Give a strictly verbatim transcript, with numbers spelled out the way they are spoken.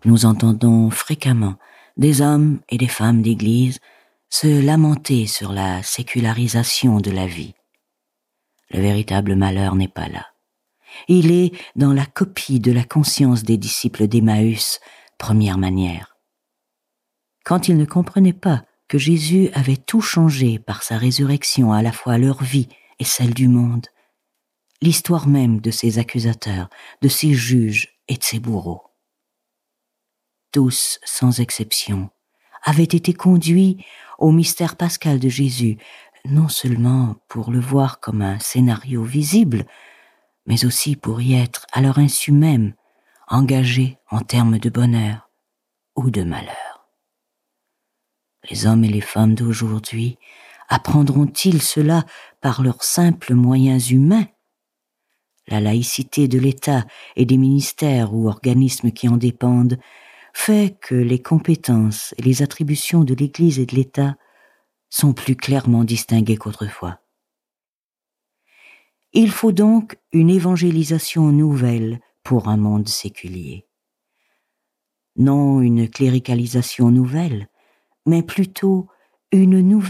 Nous entendons fréquemment des hommes et des femmes d'Église se lamenter sur la sécularisation de la vie. Le véritable malheur n'est pas là. Il est dans la copie de la conscience des disciples d'Emmaüs, première manière. Quand ils ne comprenaient pas que Jésus avait tout changé par sa résurrection, à la fois leur vie et celle du monde, l'histoire même de ses accusateurs, de ses juges et de ses bourreaux. Tous, sans exception, avaient été conduits au mystère pascal de Jésus, non seulement pour le voir comme un scénario visible, mais aussi pour y être, à leur insu même, engagés en termes de bonheur ou de malheur. Les hommes et les femmes d'aujourd'hui apprendront-ils cela par leurs simples moyens humains? La laïcité de l'État et des ministères ou organismes qui en dépendent fait que les compétences et les attributions de l'Église et de l'État sont plus clairement distinguées qu'autrefois. Il faut donc une évangélisation nouvelle pour un monde séculier. Non une cléricalisation nouvelle, mais plutôt une nouvelle